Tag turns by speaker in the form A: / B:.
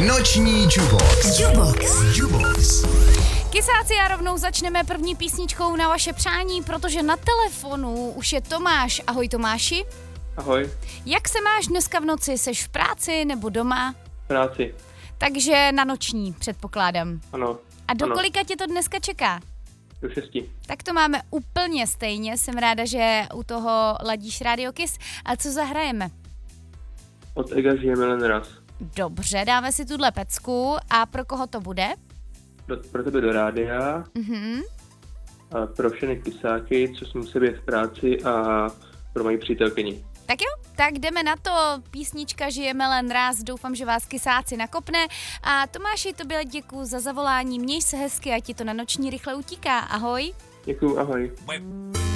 A: Noční Jubox. Jubox.
B: Kysáci, a rovnou začneme první písničkou na vaše přání, protože na telefonu už je Tomáš. Ahoj Tomáši.
C: Ahoj.
B: Jak se máš dneska v noci? Seš v práci nebo doma?
C: Práci.
B: Takže na noční, předpokládám.
C: Ano.
B: A do
C: ano.
B: kolika tě to dneska čeká?
C: Do 6.
B: Tak to máme úplně stejně. Jsem ráda, že u toho ladíš Radio Kiss. A co zahrajeme?
C: Od Ega žijeme len raz.
B: Dobře, dáme si tuhle pecku. A pro koho to bude?
C: Pro tebe do rádia, a pro všechny kysáky, co si musí být v práci, a pro moji přítelkyni.
B: Tak jo, tak jdeme na to. Písnička Žijeme len raz, doufám, že vás Kysáci nakopne. A Tomáši, tobě děkuju za zavolání, měj se hezky a ti to na noční rychle utíká. Ahoj.
C: Děkuju, ahoj.